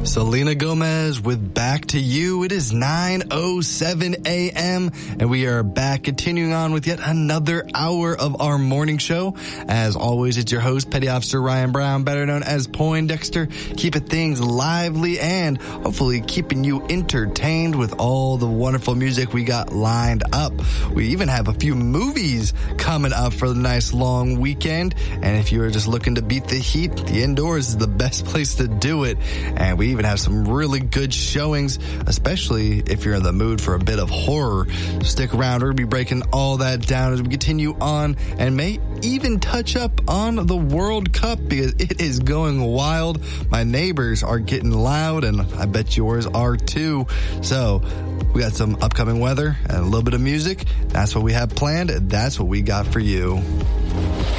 Selena Gomez with Back to You. It is 9:07 a.m. and we are back continuing on with yet another hour of our morning show. As always, it's your host, Petty Officer Ryan Brown, better known as Poindexter, keeping things lively and hopefully keeping you entertained with all the wonderful music we got lined up. We even have a few movies coming up for the nice long weekend. And if you are just looking to beat the heat, the indoors is the best place to do it. And we even have some really good showings, especially if you're in the mood for a bit of horror. Stick around. We're going to be breaking all that down as we continue on and may even touch up on the World Cup because it is going wild. My neighbors are getting loud and I bet yours are too. So we got some upcoming weather and a little bit of music. That's what we have planned. That's what we got for you.